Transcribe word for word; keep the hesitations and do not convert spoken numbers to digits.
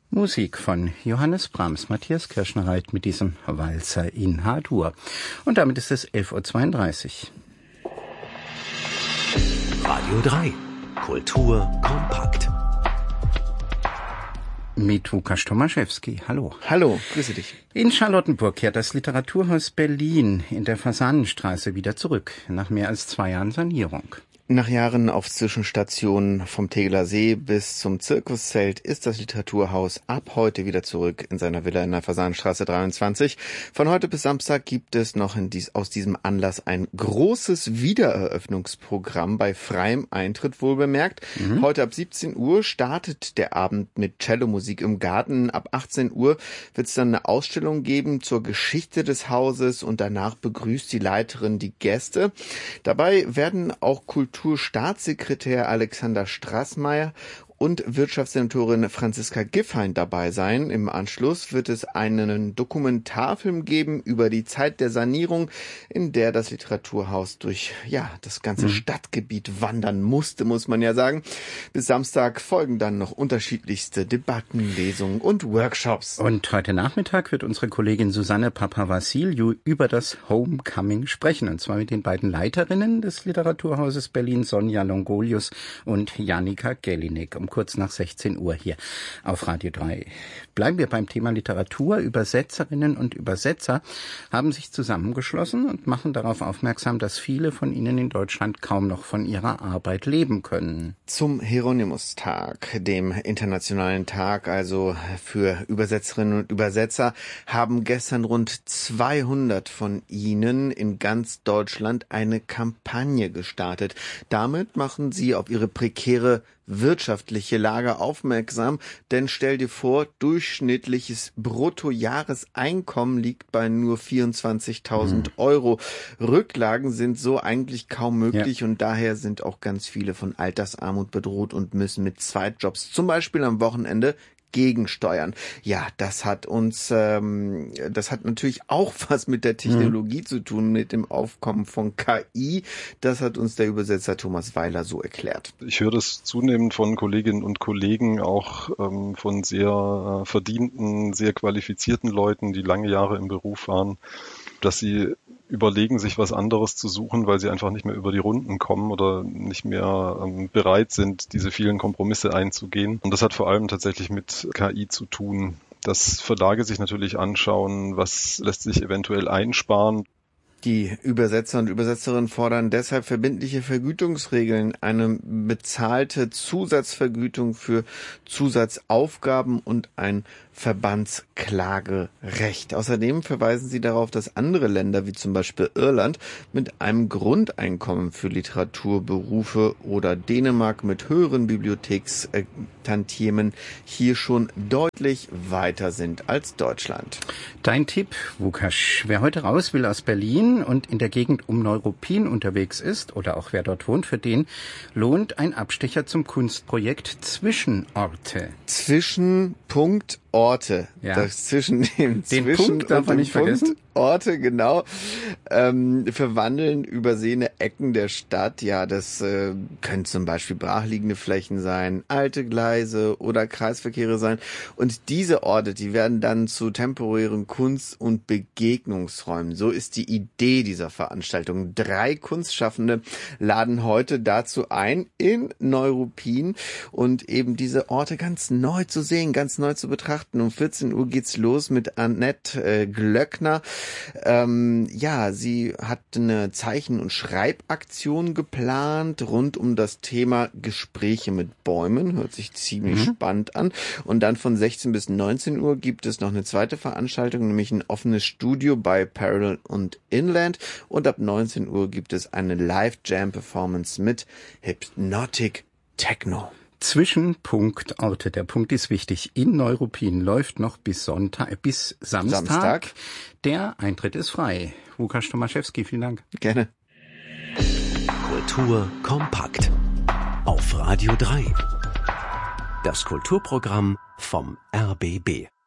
Musik von Johannes Brahms, Matthias Kirschner-Reit mit diesem Walzer in H-Dur. Und damit ist es elf Uhr zweiunddreißig. Radio drei. Kultur kompakt. Mit Łukasz Tomaszewski. Hallo. Hallo, grüße dich. In Charlottenburg kehrt das Literaturhaus Berlin in der Fasanenstraße wieder zurück, nach mehr als zwei Jahren Sanierung. Nach Jahren auf Zwischenstationen vom Tegeler See bis zum Zirkuszelt ist das Literaturhaus ab heute wieder zurück in seiner Villa in der Fasanenstraße dreiundzwanzig. Von heute bis Samstag gibt es noch in dies, aus diesem Anlass ein großes Wiedereröffnungsprogramm bei freiem Eintritt, wohlbemerkt. Mhm. Heute ab siebzehn Uhr startet der Abend mit Cellomusik im Garten. Ab achtzehn Uhr wird es dann eine Ausstellung geben zur Geschichte des Hauses und danach begrüßt die Leiterin die Gäste. Dabei werden auch Kultur Kulturstaatssekretär Alexander Straßmeier und Wirtschaftssenatorin Franziska Giffey dabei sein. Im Anschluss wird es einen Dokumentarfilm geben über die Zeit der Sanierung, in der das Literaturhaus durch ja das ganze mhm. Stadtgebiet wandern musste, muss man ja sagen. Bis Samstag folgen dann noch unterschiedlichste Debatten, Lesungen und Workshops. Und heute Nachmittag wird unsere Kollegin Susanne Papavassiliou über das Homecoming sprechen, und zwar mit den beiden Leiterinnen des Literaturhauses Berlin, Sonja Longolius und Janika Gellinek, um kurz nach sechzehn Uhr hier auf Radio drei. Bleiben wir beim Thema Literatur. Übersetzerinnen und Übersetzer haben sich zusammengeschlossen und machen darauf aufmerksam, dass viele von ihnen in Deutschland kaum noch von ihrer Arbeit leben können. Zum Hieronymus-Tag, dem internationalen Tag also für Übersetzerinnen und Übersetzer, haben gestern rund zweihundert von ihnen in ganz Deutschland eine Kampagne gestartet. Damit machen sie auf ihre prekäre wirtschaftliche Lage aufmerksam, denn stell dir vor, durchschnittliches Bruttojahreseinkommen liegt bei nur vierundzwanzigtausend mhm. Euro. Rücklagen sind so eigentlich kaum möglich, ja. Und daher sind auch ganz viele von Altersarmut bedroht und müssen mit Zweitjobs, zum Beispiel am Wochenende, gegensteuern. Ja, das hat uns, ähm, das hat natürlich auch was mit der Technologie mhm. zu tun, mit dem Aufkommen von K I. Das hat uns der Übersetzer Thomas Weiler so erklärt. Ich höre das zunehmend von Kolleginnen und Kollegen, auch ähm, von sehr äh, verdienten, sehr qualifizierten Leuten, die lange Jahre im Beruf waren, dass sie überlegen, sich was anderes zu suchen, weil sie einfach nicht mehr über die Runden kommen oder nicht mehr ähm, bereit sind, diese vielen Kompromisse einzugehen. Und das hat vor allem tatsächlich mit K I zu tun, dass Verlage sich natürlich anschauen, was lässt sich eventuell einsparen. Die Übersetzer und Übersetzerinnen fordern deshalb verbindliche Vergütungsregeln, eine bezahlte Zusatzvergütung für Zusatzaufgaben und ein Verbandsklagerecht. Außerdem verweisen sie darauf, dass andere Länder, wie zum Beispiel Irland, mit einem Grundeinkommen für Literaturberufe oder Dänemark mit höheren Bibliothekstantiemen hier schon deutlich weiter sind als Deutschland. Dein Tipp, Łukasz, wer heute raus will aus Berlin und in der Gegend um Neuruppin unterwegs ist oder auch wer dort wohnt, für den lohnt ein Abstecher zum Kunstprojekt Zwischenorte. Zwischenpunkt Orte. Ja. Das zwischen dem Den Zwischen Punkt darf man nicht Punkt vergessen. Orte, genau, ähm, verwandeln übersehene Ecken der Stadt. Ja, das äh, können zum Beispiel brachliegende Flächen sein, alte Gleise oder Kreisverkehre sein. Und diese Orte, die werden dann zu temporären Kunst- und Begegnungsräumen. So ist die Idee dieser Veranstaltung. Drei Kunstschaffende laden heute dazu ein, in Neuruppin und eben diese Orte ganz neu zu sehen, ganz neu zu betrachten. Um vierzehn Uhr geht's los mit Annette äh, Glöckner. Ähm, ja, sie hat eine Zeichen- und Schreibaktion geplant rund um das Thema Gespräche mit Bäumen. Hört sich ziemlich mhm. spannend an. Und dann von sechzehn bis neunzehn Uhr gibt es noch eine zweite Veranstaltung, nämlich ein offenes Studio bei Parallel und Inland. Und ab neunzehn Uhr gibt es eine Live-Jam-Performance mit Hypnotic Techno. Zwischenpunktorte, der Punkt ist wichtig. In Neuruppin läuft noch bis Sonntag, bis Samstag. Samstag. Der Eintritt ist frei. Łukasz Tomaszewski, vielen Dank. Gerne. Kultur kompakt. Auf Radio drei. Das Kulturprogramm vom R B B.